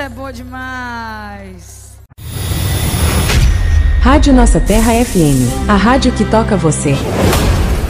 é boa demais. Rádio Nossa Terra FM, a rádio que toca você.